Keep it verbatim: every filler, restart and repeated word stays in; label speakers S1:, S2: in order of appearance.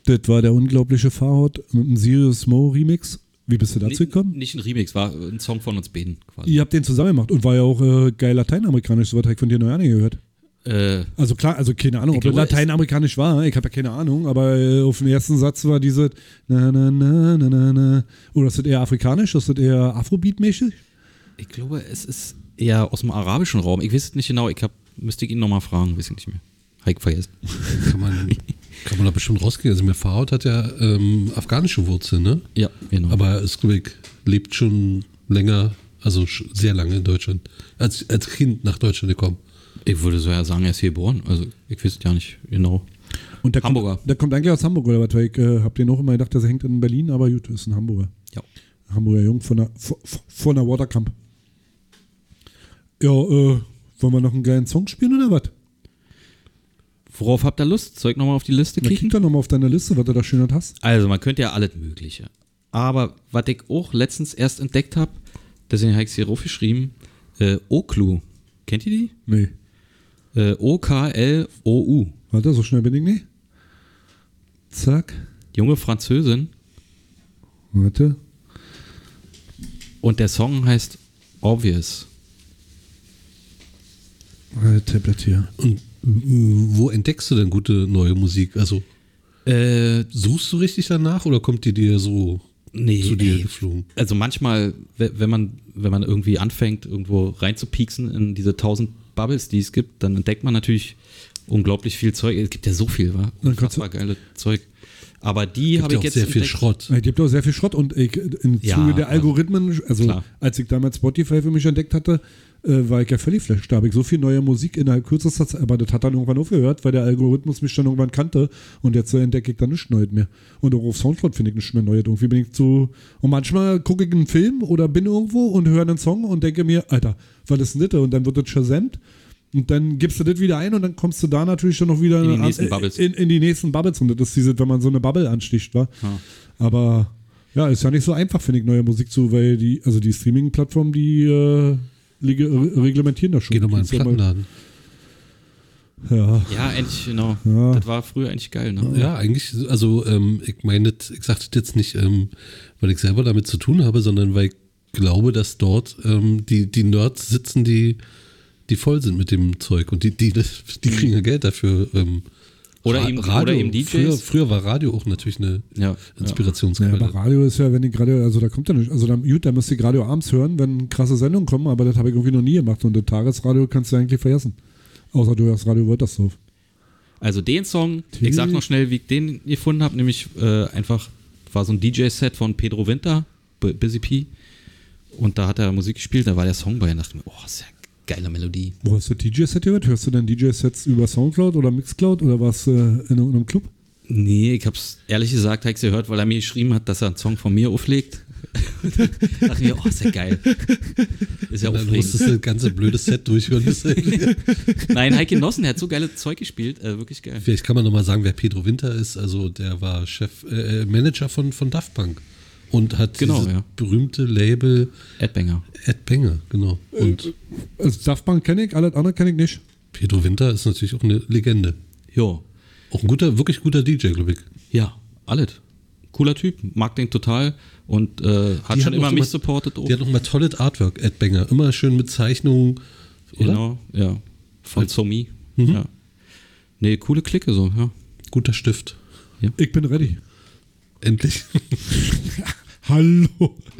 S1: Das war der unglaubliche Fahrrad mit einem Serious Mo Remix. Wie bist du dazu gekommen?
S2: Nicht ein Remix, war ein Song von uns beiden quasi.
S1: Ihr habt den zusammen gemacht und war ja auch äh, geil lateinamerikanisch, so was habe ich von dir noch gar nicht gehört.
S2: Äh,
S1: also klar, also keine Ahnung, ob
S2: glaube,
S1: das lateinamerikanisch war, ich habe ja keine Ahnung, aber äh, auf dem ersten Satz war diese na na na na na na. Oder ist das eher afrikanisch, ist das eher Afrobeat-mäßig?
S2: Ich glaube, es ist eher aus dem arabischen Raum. Ich weiß es nicht genau, ich hab, müsste ich ihn nochmal fragen, weiß ich nicht mehr. Habe ich vergessen.
S3: Kann man, kann man da bestimmt rausgehen. Also mir Farhad hat ja ähm, afghanische Wurzeln, ne?
S2: Ja, genau.
S3: Aber es lebt schon länger, also sehr lange in Deutschland. Als, als Kind nach Deutschland gekommen.
S2: Ich würde so ja sagen, er ist hier geboren. Also ich weiß es ja nicht genau.
S1: Und der
S2: Hamburger.
S1: Kommt, der kommt eigentlich aus Hamburg, oder was? Weil ich äh, hab den auch immer gedacht, der hängt in Berlin, aber gut, ist ein Hamburger.
S2: Ja.
S1: Ein Hamburger Jung von der, von, von der Waterkamp. Ja, äh, wollen wir noch einen geilen Song spielen oder was?
S2: Worauf habt ihr Lust? Soll ich nochmal auf die Liste
S1: Na,
S2: klicken?
S1: klick doch nochmal auf deine Liste, was du da schön hast.
S2: Also man könnte ja alles Mögliche. Aber was ich auch letztens erst entdeckt habe, deswegen habe ich es hier raufgeschrieben, äh, O-Clue. Kennt ihr die?
S1: Nee.
S2: Äh, O K L O U.
S1: Warte, so schnell bin ich nicht. Zack.
S2: Junge Französin.
S1: Warte.
S2: Und der Song heißt Obvious.
S1: Äh, Tablet hier.
S3: Und m- wo entdeckst du denn gute neue Musik? Also
S2: Äh,
S3: suchst du richtig danach oder kommt die dir so
S2: nee,
S3: zu dir
S2: ey.
S3: geflogen?
S2: Also manchmal, we- wenn man, wenn man irgendwie anfängt, irgendwo reinzupieksen in diese tausend Bubbles, die es gibt, dann entdeckt man natürlich unglaublich viel Zeug. Es gibt ja so viel, wa?
S1: Dann kannst
S2: Unfassbar geile Zeug. Aber die
S3: Gibt
S2: habe
S3: ja
S2: ich
S3: auch
S2: jetzt
S3: sehr viel
S2: entdeckt.
S3: Schrott.
S1: Es gibt auch sehr viel Schrott und ich, im
S2: Ja,
S1: Zuge der
S2: also,
S1: Algorithmen, also
S2: klar.
S1: als ich damals Spotify für mich entdeckt hatte, äh, war ich ja völlig flasht. Da habe ich so viel neue Musik innerhalb kürzester Zeit, aber das hat dann irgendwann aufgehört, weil der Algorithmus mich dann irgendwann kannte und jetzt äh, entdecke ich dann nichts Neues mehr. Und auch auf Soundcloud finde ich nichts mehr Neues. Irgendwie bin ich zu, und manchmal gucke ich einen Film oder bin irgendwo und höre einen Song und denke mir, Alter, was ist denn das? Und dann wird das shazamt. Und dann gibst du das wieder ein und dann kommst du da natürlich schon noch wieder
S2: In die
S1: an-
S2: nächsten Bubbles.
S1: In, in die nächsten Bubbles. Und das ist diese, wenn man so eine Bubble ansticht, war.
S2: Ja.
S1: Aber ja, ist ja nicht so einfach, finde ich, neue Musik zu, weil die, also die Streaming-Plattformen, die äh, leg- re- reglementieren das schon.
S3: Geh doch mal in den
S1: Ja mal-
S3: Plattenladen.
S1: Ja.
S2: Ja, eigentlich, genau.
S1: Ja.
S2: Das war früher eigentlich geil, ne?
S3: Ja, eigentlich, also ähm, ich meine, ich sage das jetzt nicht, ähm, weil ich selber damit zu tun habe, sondern weil ich glaube, dass dort ähm, die, die Nerds sitzen, die, die voll sind mit dem Zeug und die, die, die kriegen ja Geld dafür. Ähm,
S2: Oder
S3: Ra-
S2: eben-
S3: Radio,
S2: oder eben D Js.
S3: Früher, früher war Radio auch natürlich eine
S2: Ja.
S3: Inspirationsquelle.
S1: Ja, aber Radio ist ja, wenn ich gerade, also da kommt ja nicht, also dann, gut, da müsst ihr gerade abends hören, wenn krasse Sendungen kommen, aber das habe ich irgendwie noch nie gemacht und das Tagesradio kannst du eigentlich vergessen. Außer du hörst Radio Wörtersdorf.
S2: Also den Song, ich sag noch schnell, wie ich den gefunden habe, nämlich äh, einfach, war so ein D J-Set von Pedro Winter, B- Busy P. Und da hat er Musik gespielt, da war der Song bei und dachte mir, oh, sehr geile Melodie.
S1: Wo hast du D J-Set gehört? Hörst du denn D J-Sets über Soundcloud oder Mixcloud oder was äh, in irgendeinem Club?
S2: Nee, ich hab's ehrlich gesagt, hab ich's gehört, weil er mir geschrieben hat, dass er einen Song von mir auflegt. Da dachte ich mir, oh, ist ja geil. Ist ja
S3: Und dann
S2: aufregend.
S3: musstest du das ganze blöde Set durchhören. bis-
S2: Nein, Heike Genossen, der hat so geile Zeug gespielt, äh, wirklich geil.
S3: Vielleicht kann man nochmal sagen, wer Pedro Winter ist. Also der war Chef, äh, Manager von, von Daft Punk und hat
S2: Genau,
S3: dieses
S2: ja.
S3: berühmte Label
S2: Ed Banger.
S3: Ed Banger, genau. Und
S1: Also Daft Punk kenne ich, alles andere kenne ich nicht.
S3: Pedro Winter ist natürlich auch eine Legende.
S2: Jo.
S3: Auch ein guter, wirklich guter D J, glaube ich.
S2: Ja, alles. Cooler Typ, mag den total und äh, hat
S3: Die
S2: schon
S3: hat
S2: immer
S3: auch
S2: mich
S3: immer-
S2: supportet. Auch.
S3: Der hat noch mal tolles Artwork, Ed Banger. Immer schön mit Zeichnungen. Oder?
S2: Genau, ja. Von Somi.
S3: Mhm.
S2: Ja. Nee, coole Clique so, ja.
S3: Guter Stift.
S1: Ich bin ready.
S3: Endlich.
S1: Hallo.